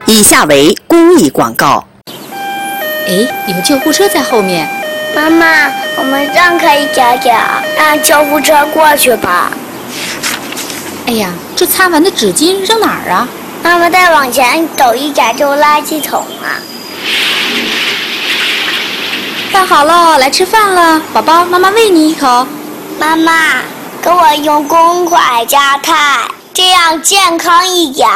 以下为公益广告。 哎，有救护车在后面。 妈妈，我们让开一点点，让救护车过去吧。 哎呀，这擦完的纸巾扔哪儿啊？ 妈妈，再往前走一点就垃圾桶了。 饭好了，来吃饭了，宝宝，妈妈喂你一口。 妈妈，给我用公筷加菜，这样健康一点。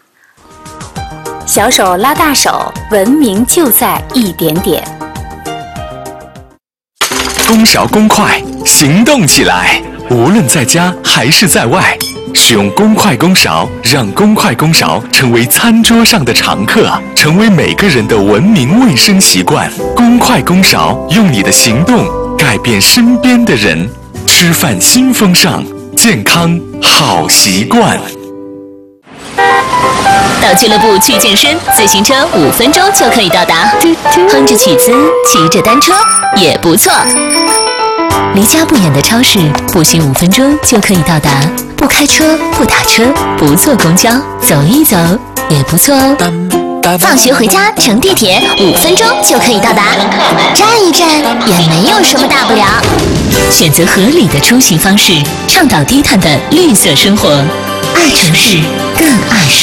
小手拉大手，文明就在一点点。 公勺公筷，行动起来！无论在家还是在外，使用公筷公勺，让公筷公勺成为餐桌上的常客，成为每个人的文明卫生习惯。公筷公勺，用你的行动改变身边的人。吃饭新风尚，健康好习惯。 到俱乐部去健身，自行车5分钟就可以到达。哼着曲子，骑着单车也不错。离家不远的超市，步行5分钟就可以到达。不开车，不打车，不坐公交，走一走也不错哦。放学回家乘地铁5分钟就可以到达，站一站也没有什么大不了。选择合理的出行方式，倡导低碳的绿色生活。爱城市，更爱生活。